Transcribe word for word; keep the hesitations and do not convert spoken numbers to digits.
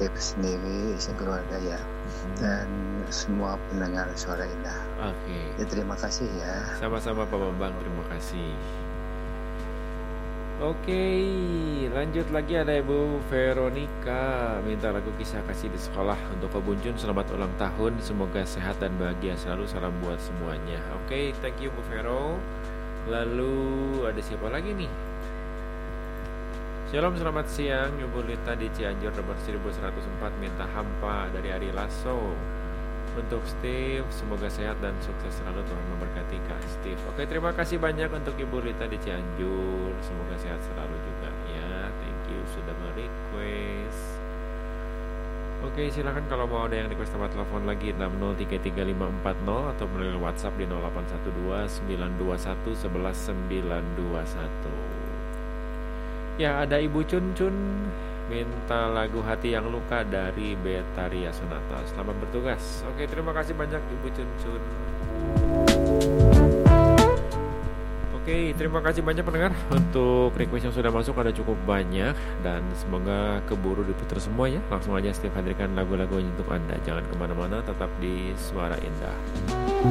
Steve sendiri, istri keluarga ya, dan semua pendengar Suara Indah. Oke. Ya, terima kasih ya. Sama-sama Pak Bambang, terima kasih. Oke, lanjut lagi ada Ibu Veronica minta lagu Kisah Kasih di Sekolah untuk Ko Buncun. Selamat ulang tahun, semoga sehat dan bahagia selalu. Salam buat semuanya. Oke, thank you Bu Vero. Lalu ada siapa lagi nih? Shalom, selamat siang. Ibu Lita di Cianjur nomor seribu seratus empat minta hampa dari Ari Lasso. Untuk Steve, semoga sehat dan sukses selalu, Tuhan memberkati Kak Steve. Oke, terima kasih banyak untuk Ibu Lita di Cianjur. Semoga sehat selalu juga ya. Thank you sudah merequest. Oke, silakan kalau mau ada yang request tempat telepon lagi enam nol tiga tiga lima empat nol atau melalui WhatsApp di nol delapan satu dua sembilan dua satu satu satu sembilan dua satu. Ya, ada Ibu Cun Cun minta lagu Hati Yang Luka dari Betaria Sonata. Selamat bertugas. Oke, terima kasih banyak Ibu Cun Cun. Oke, terima kasih banyak pendengar untuk request yang sudah masuk, ada cukup banyak dan semoga keburu diputar semua ya. Langsung aja Steve hadirkan lagu-lagu untuk Anda. Jangan kemana-mana, tetap di Suara Indah.